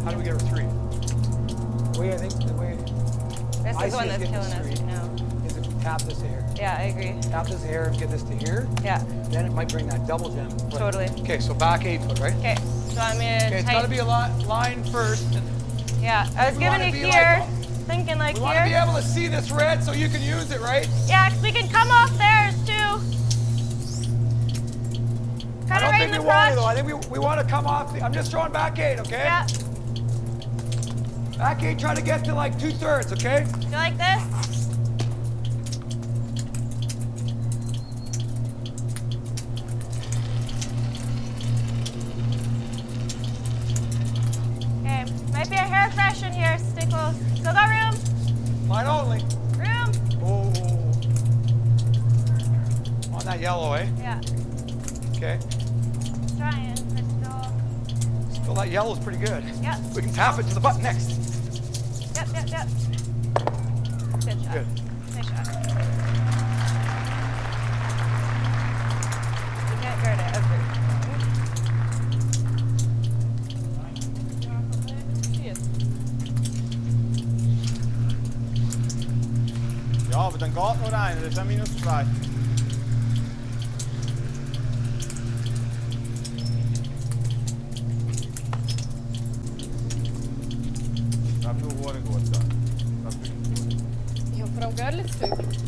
How do we get her 3? I think the way This I is the one see that's us killing getting us this right now. 3 is if we tap this here. Yeah, I agree. Tap this here and get this to here. Yeah, Then it might bring that double gem. Right. totally. Okay, so back 8 foot, right? Okay, so I'm gonna Okay, it's got to be a line first. Yeah, I was we giving wanna it be here, like- thinking like We want to be here. able to see this red so you can use it, right? Yeah, 'cause we can come off theirs too. I Kind of don't right think in we the want to crotch. though. I think we want to come off. I'm just throwing back 8, okay? Yeah, Back 8, try to get to like 2/3, okay? you like this? Okay, might be a hair fresh in here. Stay close. Still got room? Mine only. Room? Oh. On that yellow, eh? Yeah, Okay. trying, but still. Still, that yellow's pretty good. Yep, We can tap it to the button next. yep. Good shot. Good. Nice shot. You can't guard it ever. Ja, aber dann geht nur einer, das ist auch -2. Det blir oerhört gut dann. Det blir gut. Ja, vor allem gör lite stug.